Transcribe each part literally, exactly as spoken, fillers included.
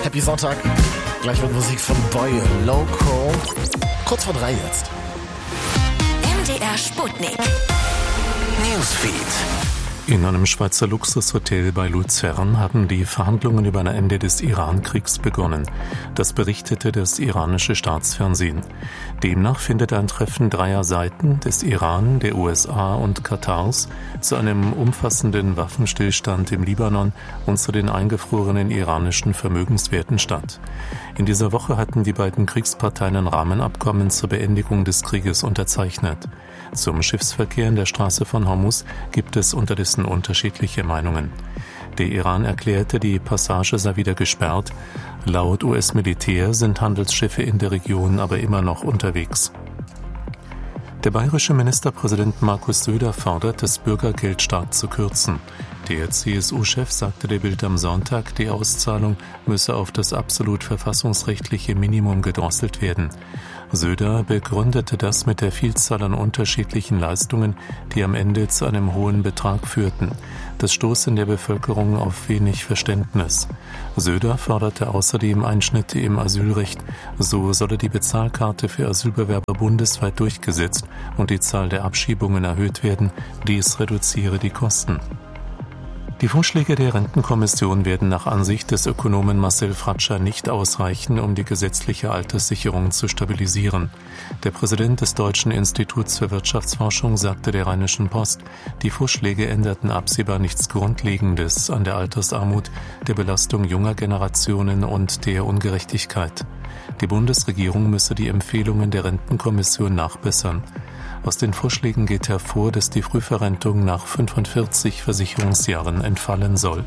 Happy Sonntag. Gleich mit Musik von Boy Loco. Kurz vor drei jetzt. M D R Sputnik. Newsfeed. In einem Schweizer Luxushotel bei Luzern haben die Verhandlungen über ein Ende des Iran-Kriegs begonnen. Das berichtete das iranische Staatsfernsehen. Demnach findet ein Treffen dreier Seiten, des Iran, der U S A und Katars, zu einem umfassenden Waffenstillstand im Libanon und zu den eingefrorenen iranischen Vermögenswerten statt. In dieser Woche hatten die beiden Kriegsparteien ein Rahmenabkommen zur Beendigung des Krieges unterzeichnet. Zum Schiffsverkehr in der Straße von Hormuz gibt es unterdessen unterschiedliche Meinungen. Der Iran erklärte, die Passage sei wieder gesperrt. Laut U S-Militär sind Handelsschiffe in der Region aber immer noch unterwegs. Der bayerische Ministerpräsident Markus Söder fordert, das Bürgergeld stark zu kürzen. Der C S U-Chef sagte der Bild am Sonntag, die Auszahlung müsse auf das absolut verfassungsrechtliche Minimum gedrosselt werden. Söder begründete das mit der Vielzahl an unterschiedlichen Leistungen, die am Ende zu einem hohen Betrag führten. Das stoß in der Bevölkerung auf wenig Verständnis. Söder forderte außerdem Einschnitte im Asylrecht. So solle die Bezahlkarte für Asylbewerber bundesweit durchgesetzt und die Zahl der Abschiebungen erhöht werden. Dies reduziere die Kosten. Die Vorschläge der Rentenkommission werden nach Ansicht des Ökonomen Marcel Fratscher nicht ausreichen, um die gesetzliche Alterssicherung zu stabilisieren. Der Präsident des Deutschen Instituts für Wirtschaftsforschung sagte der Rheinischen Post, die Vorschläge änderten absehbar nichts Grundlegendes an der Altersarmut, der Belastung junger Generationen und der Ungerechtigkeit. Die Bundesregierung müsse die Empfehlungen der Rentenkommission nachbessern. Aus den Vorschlägen geht hervor, dass die Frühverrentung nach fünfundvierzig Versicherungsjahren entfallen soll.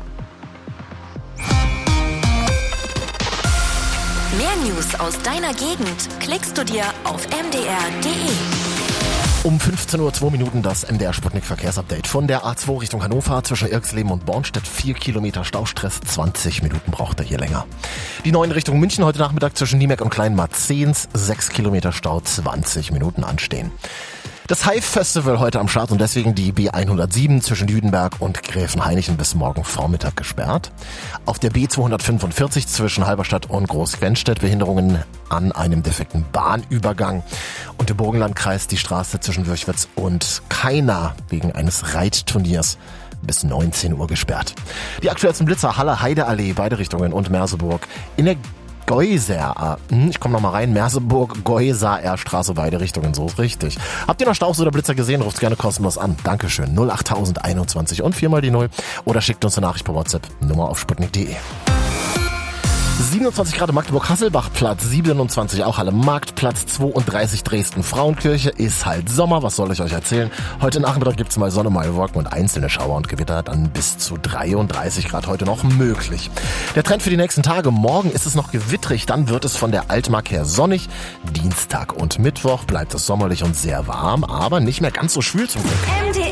Mehr News aus deiner Gegend klickst du dir auf m d r punkt d e. Um fünfzehn Uhr zwei Minuten das M D R Sputnik Verkehrsupdate. Von der A zwei Richtung Hannover zwischen Irxleben und Bornstedt vier Kilometer Staustress, zwanzig Minuten braucht er hier länger. Die neun Richtung München heute Nachmittag zwischen Niemek und Kleinmarzehns, sechs Kilometer Stau, zwanzig Minuten anstehen. Das Hive Festival heute am Start und deswegen die B hundertsieben zwischen Lüdenberg und Gräfenhainichen bis morgen Vormittag gesperrt. Auf der B zweihundertfünfundvierzig zwischen Halberstadt und Großquenstedt Behinderungen an einem defekten Bahnübergang. Und im Burgenlandkreis die Straße zwischen Würchwitz und Kaina wegen eines Reitturniers bis neunzehn Uhr gesperrt. Die aktuellsten Blitzer Halle, Heideallee, beide Richtungen und Merseburg. In der Geuser, ich komme nochmal rein, Merseburg, Geuser, Straße, beide Richtungen, so ist richtig. Habt ihr noch Staus oder Blitzer gesehen, ruft gerne kostenlos an. Dankeschön, null acht null eins eins und viermal die Null oder schickt uns eine Nachricht per WhatsApp, Nummer auf sputnik punkt d e. siebenundzwanzig Grad Magdeburg-Hasselbach-Platz, siebenundzwanzig auch Halle Marktplatz, zweiunddreißig Dresden Frauenkirche, ist halt Sommer, was soll ich euch erzählen? Heute Nachmittag gibt's mal Sonne, mal Wolken und einzelne Schauer und Gewitter, dann bis zu dreiunddreißig Grad heute noch möglich. Der Trend für die nächsten Tage, morgen ist es noch gewittrig, dann wird es von der Altmark her sonnig. Dienstag und Mittwoch bleibt es sommerlich und sehr warm, aber nicht mehr ganz so schwül zum Glück. M D